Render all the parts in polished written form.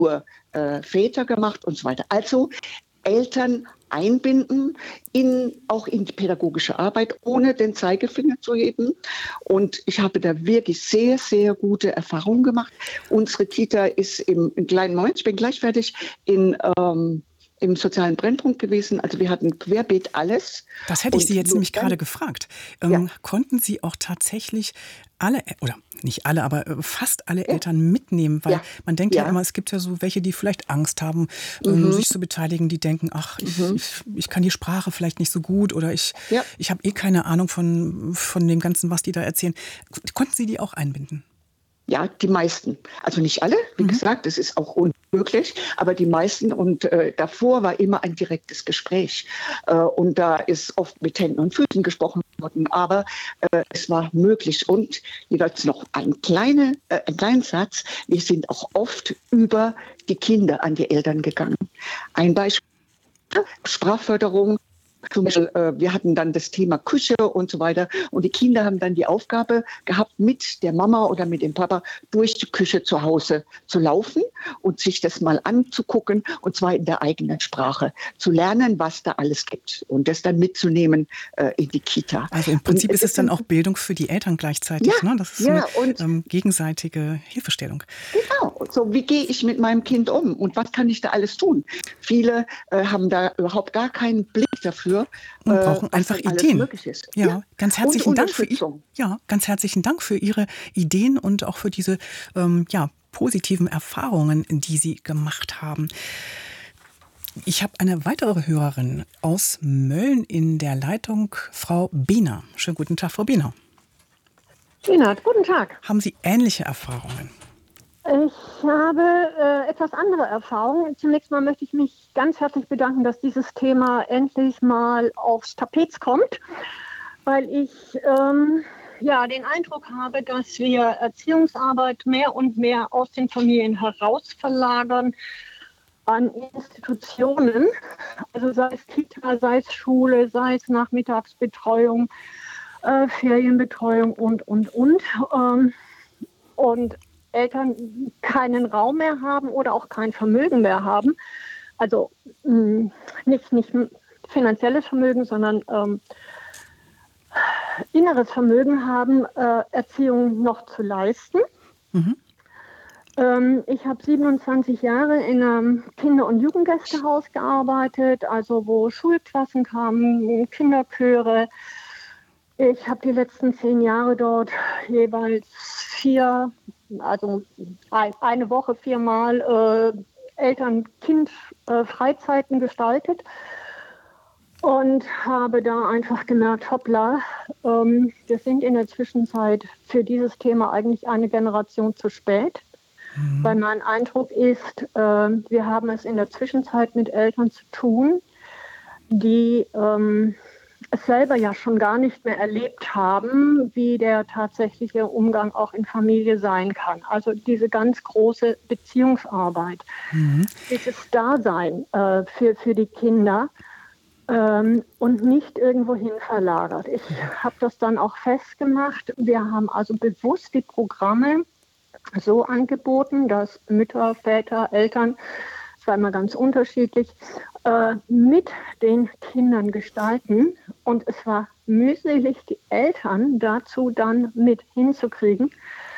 nur Väter gemacht und so weiter. Also Eltern einbinden, auch in die pädagogische Arbeit, ohne den Zeigefinger zu heben. Und ich habe da wirklich sehr, sehr gute Erfahrungen gemacht. Unsere Kita ist im kleinen Moment, ich bin gleich fertig, im sozialen Brennpunkt gewesen. Also wir hatten querbeet alles. Das hätte ich Sie jetzt nämlich gerade gefragt. Konnten Sie auch tatsächlich alle, oder nicht alle, aber fast alle Eltern mitnehmen? Weil man denkt ja immer, es gibt ja so welche, die vielleicht Angst haben, sich zu beteiligen, die denken, ach, ich kann die Sprache vielleicht nicht so gut oder ich habe eh keine Ahnung von dem Ganzen, was die da erzählen. Konnten Sie die auch einbinden? Ja, die meisten. Also nicht alle, wie gesagt, es ist auch unmöglich, aber die meisten. Und davor war immer ein direktes Gespräch. Und da ist oft mit Händen und Füßen gesprochen worden, aber es war möglich. Und jeweils noch ein kleinen Satz, wir sind auch oft über die Kinder an die Eltern gegangen. Ein Beispiel, Sprachförderung. Zum Beispiel, wir hatten dann das Thema Küche und so weiter. Und die Kinder haben dann die Aufgabe gehabt, mit der Mama oder mit dem Papa durch die Küche zu Hause zu laufen und sich das mal anzugucken, und zwar in der eigenen Sprache, zu lernen, was da alles gibt und das dann mitzunehmen in die Kita. Also im Prinzip ist es dann auch Bildung für die Eltern gleichzeitig. Ne? Das ist so eine gegenseitige Hilfestellung. Genau. So, wie gehe ich mit meinem Kind um und was kann ich da alles tun? Viele haben da überhaupt gar keinen Blick dafür. Und brauchen einfach Ideen. Ja, ganz herzlichen Dank ganz herzlichen Dank für Ihre Ideen und auch für diese positiven Erfahrungen, die Sie gemacht haben. Ich habe eine weitere Hörerin aus Mölln in der Leitung, Frau Behner. Schönen guten Tag, Frau Behner. Guten Tag. Haben Sie ähnliche Erfahrungen? Ich habe etwas andere Erfahrungen. Zunächst mal möchte ich mich ganz herzlich bedanken, dass dieses Thema endlich mal aufs Tapet kommt, weil ich den Eindruck habe, dass wir Erziehungsarbeit mehr und mehr aus den Familien heraus verlagern an Institutionen, also sei es Kita, sei es Schule, sei es Nachmittagsbetreuung, Ferienbetreuung und. Und Eltern keinen Raum mehr haben oder auch kein Vermögen mehr haben. Also nicht finanzielles Vermögen, sondern inneres Vermögen haben, Erziehung noch zu leisten. Ich habe 27 Jahre in einem Kinder- und Jugendgästehaus gearbeitet, also wo Schulklassen kamen, Kinderchöre. Ich habe die letzten 10 Jahre dort jeweils eine Woche 4-mal Eltern-Kind-Freizeiten gestaltet und habe da einfach gemerkt, hoppla, wir sind in der Zwischenzeit für dieses Thema eigentlich eine Generation zu spät. Weil mein Eindruck ist, wir haben es in der Zwischenzeit mit Eltern zu tun, die es selber ja schon gar nicht mehr erlebt haben, wie der tatsächliche Umgang auch in Familie sein kann. Also diese ganz große Beziehungsarbeit, dieses Dasein für die Kinder und nicht irgendwohin verlagert. Ich habe das dann auch festgemacht. Wir haben also bewusst die Programme so angeboten, dass Mütter, Väter, Eltern, es war immer ganz unterschiedlich, mit den Kindern gestalten. Und es war mühselig, die Eltern dazu dann mit hinzukriegen,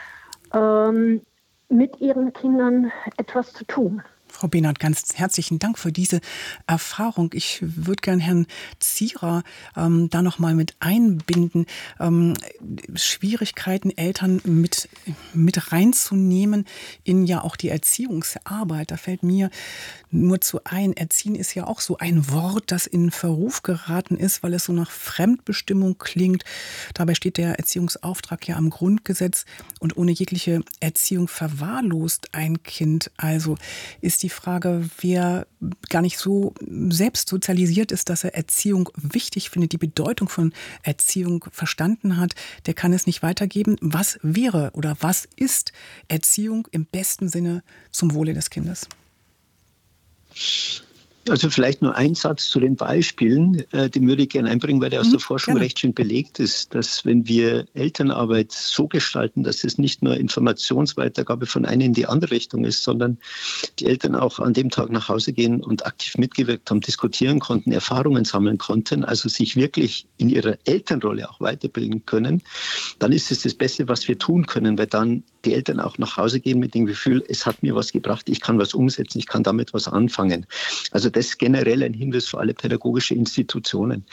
mit ihren Kindern etwas zu tun. Frau Behnert, ganz herzlichen Dank für diese Erfahrung. Ich würde gern Herrn Zierer da noch mal mit einbinden, Schwierigkeiten Eltern mit reinzunehmen in ja auch die Erziehungsarbeit. Da fällt mir nur zu ein, Erziehen ist ja auch so ein Wort, das in Verruf geraten ist, weil es so nach Fremdbestimmung klingt. Dabei steht der Erziehungsauftrag ja am Grundgesetz und ohne jegliche Erziehung verwahrlost ein Kind. Also ist die Frage, wer gar nicht so selbst sozialisiert ist, dass er Erziehung wichtig findet, die Bedeutung von Erziehung verstanden hat, der kann es nicht weitergeben. Was wäre oder was ist Erziehung im besten Sinne zum Wohle des Kindes? Also vielleicht nur ein Satz zu den Beispielen, den würde ich gerne einbringen, weil der aus der Forschung recht schön belegt ist, dass wenn wir Elternarbeit so gestalten, dass es nicht nur Informationsweitergabe von einer in die andere Richtung ist, sondern die Eltern auch an dem Tag nach Hause gehen und aktiv mitgewirkt haben, diskutieren konnten, Erfahrungen sammeln konnten, also sich wirklich in ihrer Elternrolle auch weiterbilden können, dann ist es das Beste, was wir tun können, weil dann die Eltern auch nach Hause gehen mit dem Gefühl, es hat mir was gebracht, ich kann was umsetzen, ich kann damit was anfangen. Also das ist generell ein Hinweis für alle pädagogische Institutionen.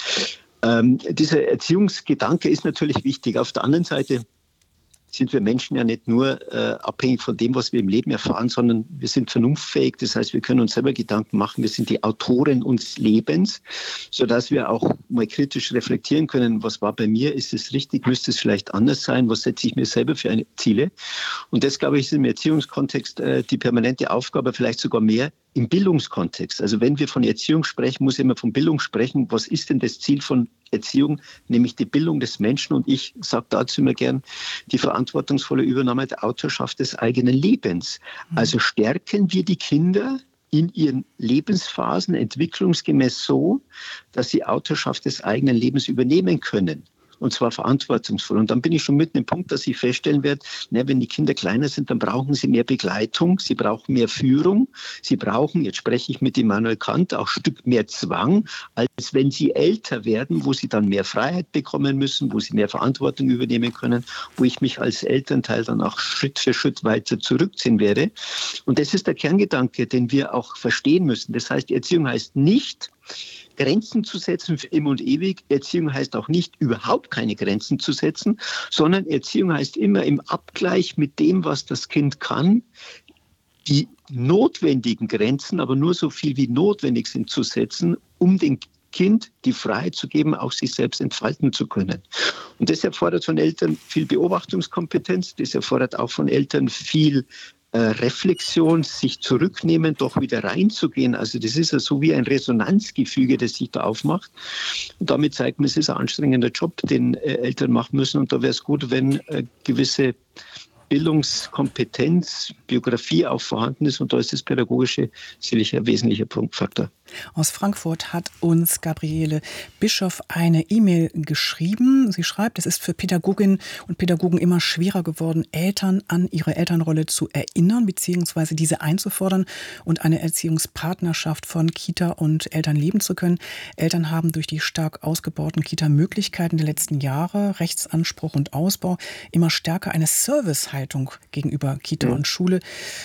Dieser Erziehungsgedanke ist natürlich wichtig. Auf der anderen Seite sind wir Menschen ja nicht nur abhängig von dem, was wir im Leben erfahren, sondern wir sind vernunftfähig. Das heißt, wir können uns selber Gedanken machen. Wir sind die Autoren unseres Lebens, sodass wir auch mal kritisch reflektieren können, was war bei mir, ist es richtig, müsste es vielleicht anders sein, was setze ich mir selber für eine Ziele. Und das, glaube ich, ist im Erziehungskontext die permanente Aufgabe, vielleicht sogar mehr im Bildungskontext. Also wenn wir von Erziehung sprechen, muss ich immer von Bildung sprechen. Was ist denn das Ziel von Erziehung? Nämlich die Bildung des Menschen. Und ich sage dazu immer gern, die verantwortungsvolle Übernahme der Autorschaft des eigenen Lebens. Also stärken wir die Kinder in ihren Lebensphasen entwicklungsgemäß so, dass sie Autorschaft des eigenen Lebens übernehmen können. Und zwar verantwortungsvoll. Und dann bin ich schon mitten im Punkt, dass ich feststellen werde, wenn die Kinder kleiner sind, dann brauchen sie mehr Begleitung, sie brauchen mehr Führung, sie brauchen, jetzt spreche ich mit Immanuel Kant, auch ein Stück mehr Zwang, als wenn sie älter werden, wo sie dann mehr Freiheit bekommen müssen, wo sie mehr Verantwortung übernehmen können, wo ich mich als Elternteil dann auch Schritt für Schritt weiter zurückziehen werde. Und das ist der Kerngedanke, den wir auch verstehen müssen. Das heißt, die Erziehung heißt nicht, Grenzen zu setzen für immer und ewig. Erziehung heißt auch nicht, überhaupt keine Grenzen zu setzen, sondern Erziehung heißt immer im Abgleich mit dem, was das Kind kann, die notwendigen Grenzen, aber nur so viel wie notwendig sind, zu setzen, um dem Kind die Freiheit zu geben, auch sich selbst entfalten zu können. Und das erfordert von Eltern viel Beobachtungskompetenz, das erfordert auch von Eltern viel Reflexion, sich zurücknehmen, doch wieder reinzugehen. Also das ist ja so wie ein Resonanzgefüge, das sich da aufmacht. Und damit zeigt man, es ist ein anstrengender Job, den Eltern machen müssen. Und da wäre es gut, wenn gewisse Bildungskompetenz, Biografie auch vorhanden ist. Und da ist das Pädagogische sicherlich ein wesentlicher Punktfaktor. Aus Frankfurt hat uns Gabriele Bischoff eine E-Mail geschrieben. Sie schreibt, es ist für Pädagoginnen und Pädagogen immer schwerer geworden, Eltern an ihre Elternrolle zu erinnern bzw. diese einzufordern und eine Erziehungspartnerschaft von Kita und Eltern leben zu können. Eltern haben durch die stark ausgebauten Kita-Möglichkeiten der letzten Jahre, Rechtsanspruch und Ausbau, immer stärker eine Servicehaltung gegenüber Kita und Schule.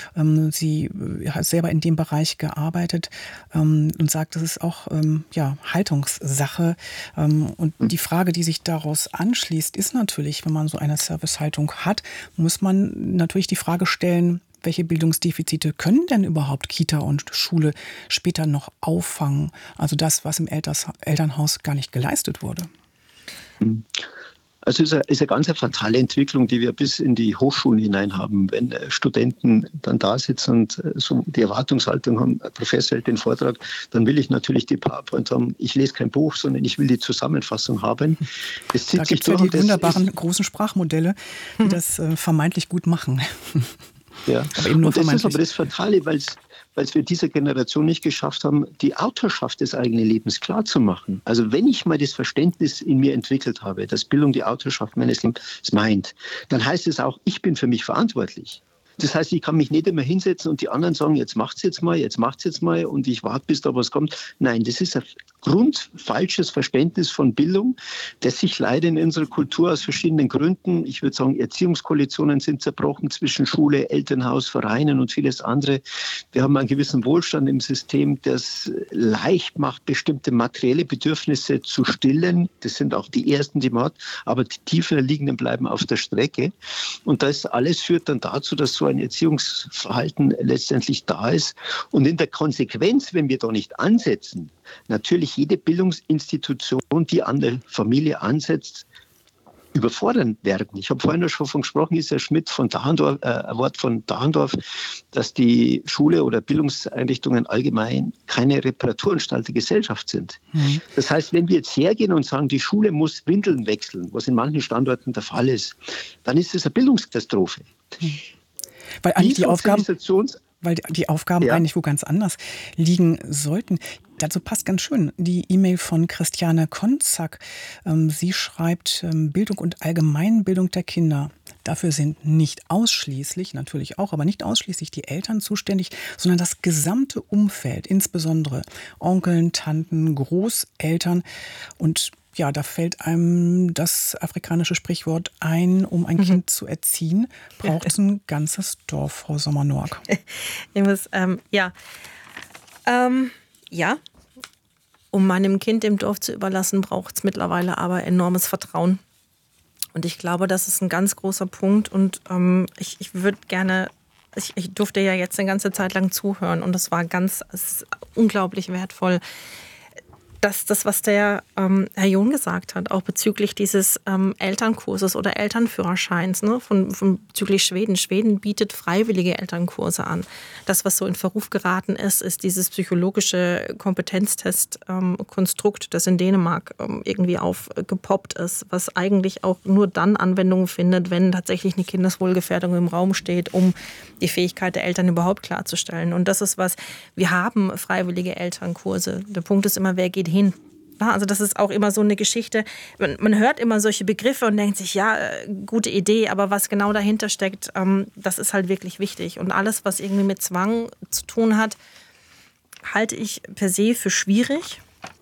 Sie hat selber in dem Bereich gearbeitet und sagt, das ist auch Haltungssache. Und die Frage, die sich daraus anschließt, ist natürlich, wenn man so eine Servicehaltung hat, muss man natürlich die Frage stellen, welche Bildungsdefizite können denn überhaupt Kita und Schule später noch auffangen? Also das, was im Elternhaus gar nicht geleistet wurde. Also es ist eine ganz fatale Entwicklung, die wir bis in die Hochschulen hinein haben. Wenn Studenten dann da sitzen und so die Erwartungshaltung haben, ein Professor hält den Vortrag, dann will ich natürlich die PowerPoint haben. Ich lese kein Buch, sondern ich will die Zusammenfassung haben. Es zieht da gibt es ja die wunderbaren großen Sprachmodelle, die das vermeintlich gut machen. Ja, aber eben nur und das ist aber das Fatale, weil wir dieser Generation nicht geschafft haben, die Autorschaft des eigenen Lebens klarzumachen. Also wenn ich mal das Verständnis in mir entwickelt habe, dass Bildung die Autorschaft meines Lebens meint, dann heißt es auch, ich bin für mich verantwortlich. Das heißt, ich kann mich nicht immer hinsetzen und die anderen sagen, jetzt macht's jetzt mal und ich warte, bis da was kommt. Nein, das ist ein grundfalsches Verständnis von Bildung, das sich leider in unserer Kultur aus verschiedenen Gründen, ich würde sagen, Erziehungskoalitionen sind zerbrochen zwischen Schule, Elternhaus, Vereinen und vieles andere. Wir haben einen gewissen Wohlstand im System, das leicht macht, bestimmte materielle Bedürfnisse zu stillen. Das sind auch die ersten, die man hat, aber die tiefer liegenden bleiben auf der Strecke. Und das alles führt dann dazu, dass so ein Erziehungsverhalten letztendlich da ist. Und in der Konsequenz, wenn wir da nicht ansetzen, natürlich jede Bildungsinstitution, die an der Familie ansetzt, überfordern werden. Ich habe vorhin schon davon gesprochen, ist Herr Schmidt von Dahrendorf, ein Wort von Dahrendorf, dass die Schule oder Bildungseinrichtungen allgemein keine Reparaturanstalt der Gesellschaft sind. Das heißt, wenn wir jetzt hergehen und sagen, die Schule muss Windeln wechseln, was in manchen Standorten der Fall ist, dann ist es eine Bildungskatastrophe. Weil eigentlich die weil die Aufgaben eigentlich wo ganz anders liegen sollten. Dazu passt ganz schön die E-Mail von Christiane Konzak. Sie schreibt, Bildung und Allgemeinbildung der Kinder. Dafür sind nicht ausschließlich, natürlich auch, aber nicht ausschließlich die Eltern zuständig, sondern das gesamte Umfeld, insbesondere Onkeln, Tanten, Großeltern. Und ja, da fällt einem das afrikanische Sprichwort ein, um ein Kind zu erziehen, braucht es ein ganzes Dorf, Frau Sommer-Noack. Um meinem Kind im Dorf zu überlassen, braucht es mittlerweile aber enormes Vertrauen. Und ich glaube, das ist ein ganz großer Punkt. Und ich würde gerne, ich durfte ja jetzt eine ganze Zeit lang zuhören und es ist unglaublich wertvoll. Das, was der Herr John gesagt hat, auch bezüglich dieses Elternkurses oder Elternführerscheins, ne, bezüglich Schweden. Schweden bietet freiwillige Elternkurse an. Das, was so in Verruf geraten ist dieses psychologische Kompetenztest-Konstrukt, das in Dänemark irgendwie aufgepoppt ist, was eigentlich auch nur dann Anwendung findet, wenn tatsächlich eine Kindeswohlgefährdung im Raum steht, um die Fähigkeit der Eltern überhaupt klarzustellen. Und das ist wir haben freiwillige Elternkurse. Der Punkt ist immer, wer geht hin? Ja, also das ist auch immer so eine Geschichte. Man hört immer solche Begriffe und denkt sich, ja, gute Idee, aber was genau dahinter steckt, das ist halt wirklich wichtig. Und alles, was irgendwie mit Zwang zu tun hat, halte ich per se für schwierig.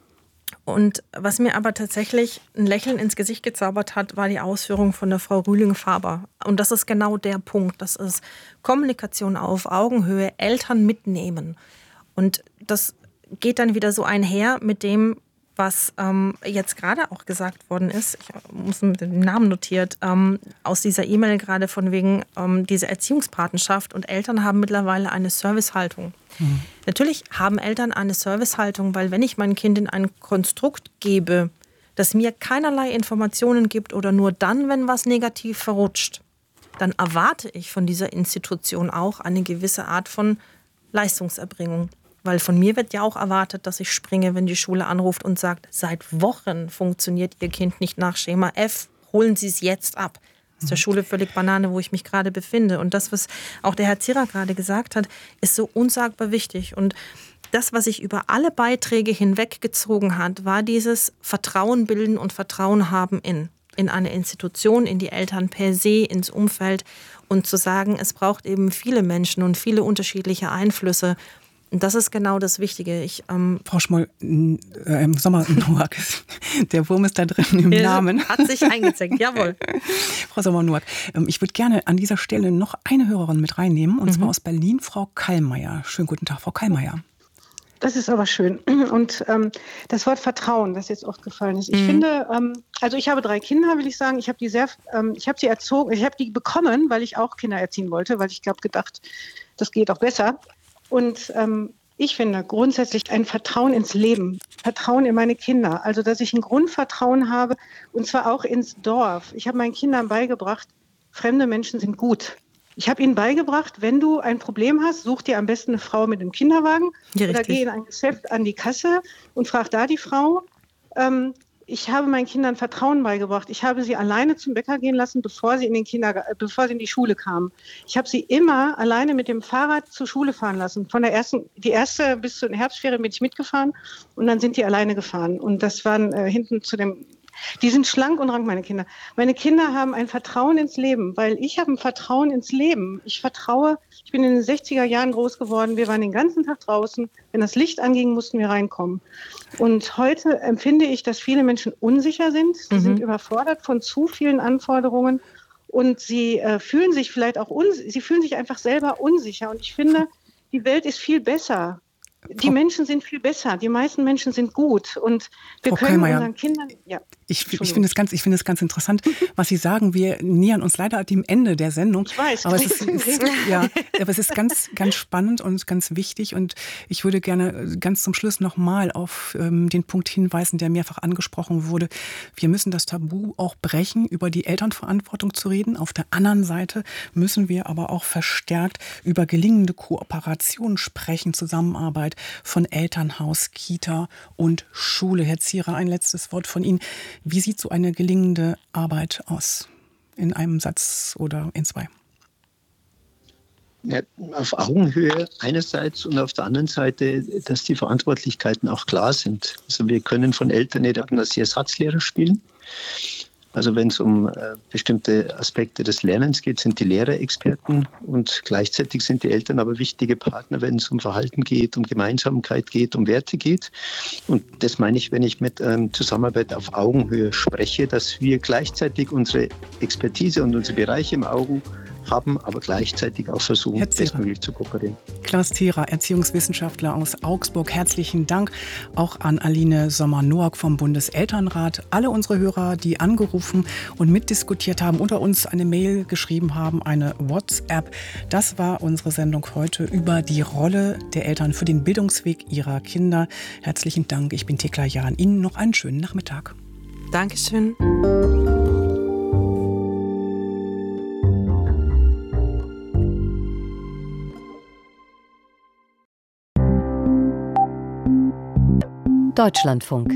Und was mir aber tatsächlich ein Lächeln ins Gesicht gezaubert hat, war die Ausführung von der Frau Rühling-Faber. Und das ist genau der Punkt. Das ist Kommunikation auf Augenhöhe, Eltern mitnehmen. Und das geht dann wieder so einher mit dem, was jetzt gerade auch gesagt worden ist. Ich muss mit dem Namen notiert, aus dieser E-Mail gerade von wegen dieser Erziehungspatenschaft. Und Eltern haben mittlerweile eine Servicehaltung. Natürlich haben Eltern eine Servicehaltung, weil wenn ich mein Kind in ein Konstrukt gebe, das mir keinerlei Informationen gibt oder nur dann, wenn was negativ verrutscht, dann erwarte ich von dieser Institution auch eine gewisse Art von Leistungserbringung. Weil von mir wird ja auch erwartet, dass ich springe, wenn die Schule anruft und sagt, seit Wochen funktioniert Ihr Kind nicht nach Schema F, holen Sie es jetzt ab. Das ist der Schule völlig Banane, wo ich mich gerade befinde. Und das, was auch der Herr Zierer gerade gesagt hat, ist so unsagbar wichtig. Und das, was sich über alle Beiträge hinweggezogen hat, war dieses Vertrauen bilden und Vertrauen haben in eine Institution, in die Eltern per se, ins Umfeld. Und zu sagen, es braucht eben viele Menschen und viele unterschiedliche Einflüsse. Und das ist genau das Wichtige. Frau Schmoll, Sommer-Noack, der Wurm ist da drin im Namen. Hat sich eingezeckt, jawohl. Frau Sommer-Noack, ich würde gerne an dieser Stelle noch eine Hörerin mit reinnehmen, und zwar aus Berlin, Frau Kallmeier. Schönen guten Tag, Frau Kallmeier. Das ist aber schön. Und das Wort Vertrauen, das jetzt oft gefallen ist. Ich finde, also ich habe 3 Kinder, will ich sagen. Ich habe die erzogen, ich habe die bekommen, weil ich auch Kinder erziehen wollte, weil ich gedacht, das geht auch besser. Und ich finde grundsätzlich ein Vertrauen ins Leben, Vertrauen in meine Kinder. Also, dass ich ein Grundvertrauen habe, und zwar auch ins Dorf. Ich habe meinen Kindern beigebracht, fremde Menschen sind gut. Ich habe ihnen beigebracht, wenn du ein Problem hast, such dir am besten eine Frau mit einem Kinderwagen oder geh in ein Geschäft an die Kasse und frag da die Frau. Ich habe meinen Kindern Vertrauen beigebracht. Ich habe sie alleine zum Bäcker gehen lassen, bevor sie in die Schule kamen. Ich habe sie immer alleine mit dem Fahrrad zur Schule fahren lassen. Die erste bis zur Herbstferien bin ich mitgefahren und dann sind die alleine gefahren. Und das waren die sind schlank und rank, meine Kinder. Meine Kinder haben ein Vertrauen ins Leben, weil ich habe ein Vertrauen ins Leben. Ich bin in den 60er Jahren groß geworden. Wir waren den ganzen Tag draußen. Wenn das Licht anging, mussten wir reinkommen. Und heute empfinde ich, dass viele Menschen unsicher sind. Sie sind überfordert von zu vielen Anforderungen und sie fühlen sich vielleicht auch sie fühlen sich einfach selber unsicher. Und ich finde, die Welt ist viel besser. Die Menschen sind viel besser. Die meisten Menschen sind gut. Und wir Frau können Kallmeier, unseren Kindern... Ja. Ich finde es ganz interessant, was Sie sagen. Wir nähern uns leider dem Ende der Sendung. Ich weiß. Aber es ist ganz, ganz spannend und ganz wichtig. Und ich würde gerne ganz zum Schluss nochmal auf den Punkt hinweisen, der mehrfach angesprochen wurde. Wir müssen das Tabu auch brechen, über die Elternverantwortung zu reden. Auf der anderen Seite müssen wir aber auch verstärkt über gelingende Kooperation sprechen, Zusammenarbeit von Elternhaus, Kita und Schule. Herr Zierer, ein letztes Wort von Ihnen. Wie sieht so eine gelingende Arbeit aus? In einem Satz oder in 2? Ja, auf Augenhöhe einerseits und auf der anderen Seite, dass die Verantwortlichkeiten auch klar sind. Also wir können von Eltern nicht als Ersatzlehrer spielen. Also wenn es um bestimmte Aspekte des Lernens geht, sind die Lehrer Experten und gleichzeitig sind die Eltern aber wichtige Partner, wenn es um Verhalten geht, um Gemeinsamkeit geht, um Werte geht. Und das meine ich, wenn ich mit Zusammenarbeit auf Augenhöhe spreche, dass wir gleichzeitig unsere Expertise und unsere Bereiche im Auge haben, aber gleichzeitig auch versuchen, bestmöglich zu kooperieren. Klaus Thierer, Erziehungswissenschaftler aus Augsburg. Herzlichen Dank auch an Aline Sommer-Noack vom Bundeselternrat. Alle unsere Hörer, die angerufen und mitdiskutiert haben, unter uns eine Mail geschrieben haben, eine WhatsApp. Das war unsere Sendung heute über die Rolle der Eltern für den Bildungsweg ihrer Kinder. Herzlichen Dank. Ich bin Thekla Jahn. Ihnen noch einen schönen Nachmittag. Dankeschön. Deutschlandfunk.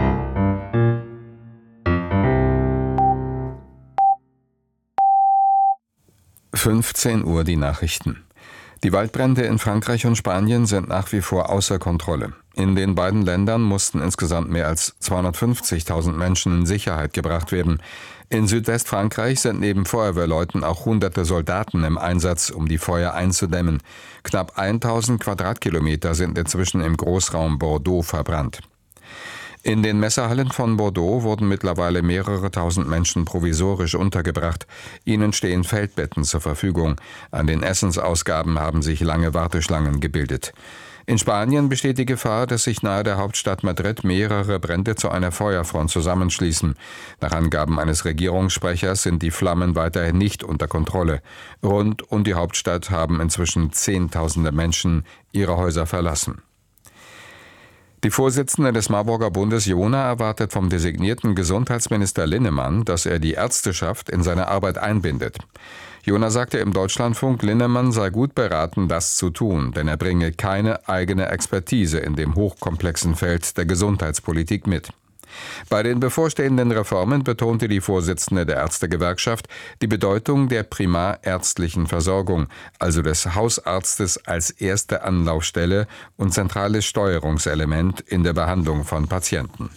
Uhr die Nachrichten. Die Waldbrände in Frankreich und Spanien sind nach wie vor außer Kontrolle. In den beiden Ländern mussten insgesamt mehr als 250.000 Menschen in Sicherheit gebracht werden. In Südwestfrankreich sind neben Feuerwehrleuten auch hunderte Soldaten im Einsatz, um die Feuer einzudämmen. Knapp 1000 Quadratkilometer sind inzwischen im Großraum Bordeaux verbrannt. In den Messehallen von Bordeaux wurden mittlerweile mehrere tausend Menschen provisorisch untergebracht. Ihnen stehen Feldbetten zur Verfügung. An den Essensausgaben haben sich lange Warteschlangen gebildet. In Spanien besteht die Gefahr, dass sich nahe der Hauptstadt Madrid mehrere Brände zu einer Feuerfront zusammenschließen. Nach Angaben eines Regierungssprechers sind die Flammen weiterhin nicht unter Kontrolle. Rund um die Hauptstadt haben inzwischen Zehntausende Menschen ihre Häuser verlassen. Die Vorsitzende des Marburger Bundes Jona erwartet vom designierten Gesundheitsminister Linnemann, dass er die Ärzteschaft in seine Arbeit einbindet. Jona sagte im Deutschlandfunk, Linnemann sei gut beraten, das zu tun, denn er bringe keine eigene Expertise in dem hochkomplexen Feld der Gesundheitspolitik mit. Bei den bevorstehenden Reformen betonte die Vorsitzende der Ärztegewerkschaft die Bedeutung der primarärztlichen Versorgung, also des Hausarztes als erste Anlaufstelle und zentrales Steuerungselement in der Behandlung von Patienten.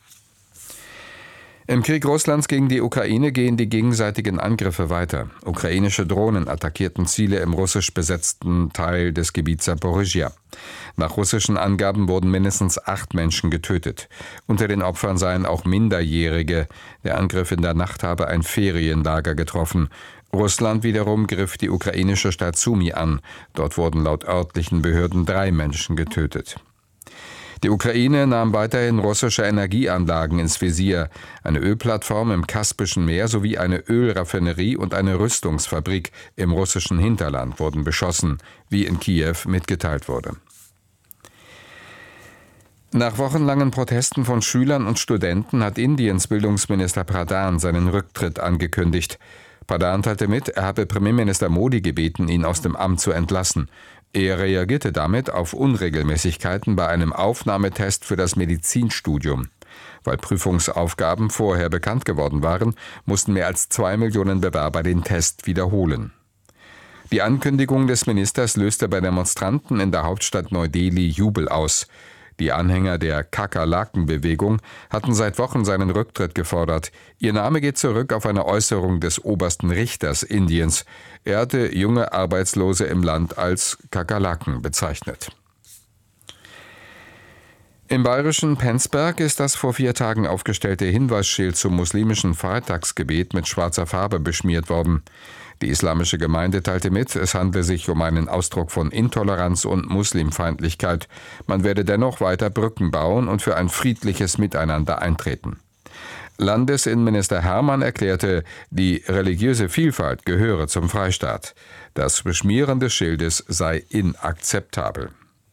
Im Krieg Russlands gegen die Ukraine gehen die gegenseitigen Angriffe weiter. Ukrainische Drohnen attackierten Ziele im russisch besetzten Teil des Gebiets Saporischschja. Nach russischen Angaben wurden mindestens 8 Menschen getötet. Unter den Opfern seien auch Minderjährige. Der Angriff in der Nacht habe ein Ferienlager getroffen. Russland wiederum griff die ukrainische Stadt Sumy an. Dort wurden laut örtlichen Behörden 3 Menschen getötet. Die Ukraine nahm weiterhin russische Energieanlagen ins Visier. Eine Ölplattform im Kaspischen Meer sowie eine Ölraffinerie und eine Rüstungsfabrik im russischen Hinterland wurden beschossen, wie in Kiew mitgeteilt wurde. Nach wochenlangen Protesten von Schülern und Studenten hat Indiens Bildungsminister Pradhan seinen Rücktritt angekündigt. Pradhan teilte mit, er habe Premierminister Modi gebeten, ihn aus dem Amt zu entlassen. Er reagierte damit auf Unregelmäßigkeiten bei einem Aufnahmetest für das Medizinstudium. Weil Prüfungsaufgaben vorher bekannt geworden waren, mussten mehr als 2 Millionen Bewerber den Test wiederholen. Die Ankündigung des Ministers löste bei Demonstranten in der Hauptstadt Neu-Delhi Jubel aus. Die Anhänger der Kakerlaken-Bewegung hatten seit Wochen seinen Rücktritt gefordert. Ihr Name geht zurück auf eine Äußerung des obersten Richters Indiens. Er hatte junge Arbeitslose im Land als Kakerlaken bezeichnet. Im bayerischen Penzberg ist das vor 4 Tagen aufgestellte Hinweisschild zum muslimischen Freitagsgebet mit schwarzer Farbe beschmiert worden. Die islamische Gemeinde teilte mit, es handle sich um einen Ausdruck von Intoleranz und Muslimfeindlichkeit. Man werde dennoch weiter Brücken bauen und für ein friedliches Miteinander eintreten. Landesinnenminister Hermann erklärte, die religiöse Vielfalt gehöre zum Freistaat. Das Beschmieren des Schildes sei inakzeptabel.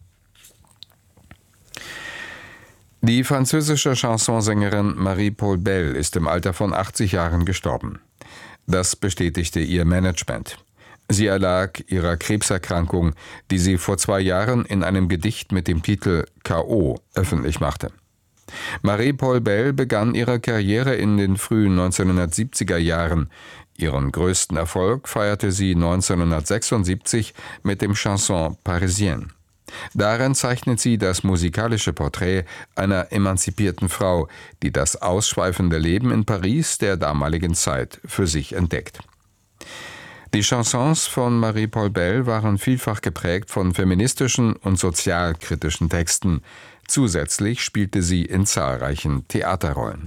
Die französische Chansonsängerin Marie-Paul Bell ist im Alter von 80 Jahren gestorben. Das bestätigte ihr Management. Sie erlag ihrer Krebserkrankung, die sie vor 2 Jahren in einem Gedicht mit dem Titel K.O. öffentlich machte. Marie-Paul Bell begann ihre Karriere in den frühen 1970er Jahren. Ihren größten Erfolg feierte sie 1976 mit dem Chanson Parisienne. Darin zeichnet sie das musikalische Porträt einer emanzipierten Frau, die das ausschweifende Leben in Paris der damaligen Zeit für sich entdeckt. Die Chansons von Marie-Paul Bell waren vielfach geprägt von feministischen und sozialkritischen Texten. Zusätzlich spielte sie in zahlreichen Theaterrollen.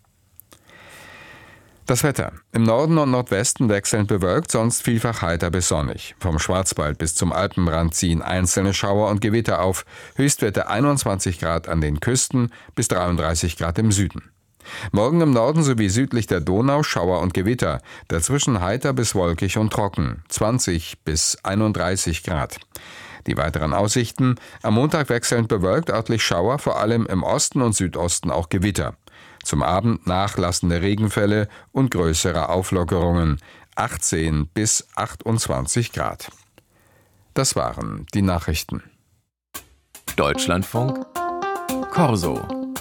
Das Wetter. Im Norden und Nordwesten wechselnd bewölkt, sonst vielfach heiter bis sonnig. Vom Schwarzwald bis zum Alpenrand ziehen einzelne Schauer und Gewitter auf. Höchstwerte 21 Grad an den Küsten bis 33 Grad im Süden. Morgen im Norden sowie südlich der Donau Schauer und Gewitter. Dazwischen heiter bis wolkig und trocken. 20 bis 31 Grad. Die weiteren Aussichten. Am Montag wechselnd bewölkt, örtlich Schauer, vor allem im Osten und Südosten auch Gewitter. Zum Abend nachlassende Regenfälle und größere Auflockerungen, 18 bis 28 Grad. Das waren die Nachrichten. Deutschlandfunk Corso.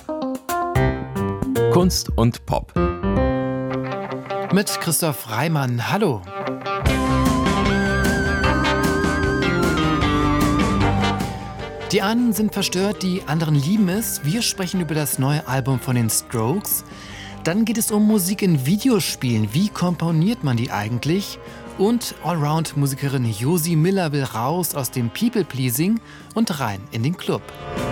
Kunst und Pop. Mit Christoph Reimann. Hallo. Die einen sind verstört, die anderen lieben es. Wir sprechen über das neue Album von den Strokes. Dann geht es um Musik in Videospielen. Wie komponiert man die eigentlich? Und Allround-Musikerin Josi Miller will raus aus dem People-Pleasing und rein in den Club.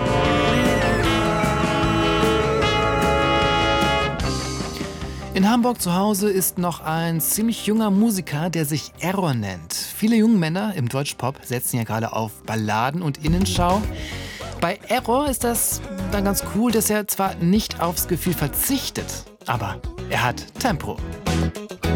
In Hamburg zu Hause ist noch ein ziemlich junger Musiker, der sich Error nennt. Viele junge Männer im Deutschpop setzen ja gerade auf Balladen und Innenschau. Bei Error ist das dann ganz cool, dass er zwar nicht aufs Gefühl verzichtet, aber er hat Tempo.